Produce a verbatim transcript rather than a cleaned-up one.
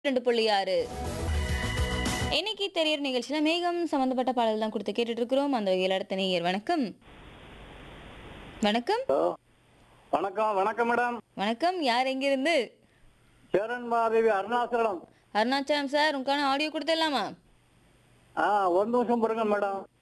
இரண்டு புள்ளி ஆறு இன்னைக்கு தெரியற நிகழ்ச்சியில மேகம் சம்பந்தப்பட்ட பாடல் தான் கொடுத்து கேட்டுட்டு இருக்கிறோம். அந்த வகையில் அடுத்த நேயர் வணக்கம். வணக்கம். ஹலோ வணக்கம் வணக்கம் மேடம். வணக்கம். யார் எங்கிருந்து? சேரன் மாதேவி அருணாச்சலம். அருணாச்சலம் சார், உங்களுக்கான ஆடியோ கொடுத்துடலாமா? ஆ ஒரு நிமிஷம் பாருங்க மேடம்.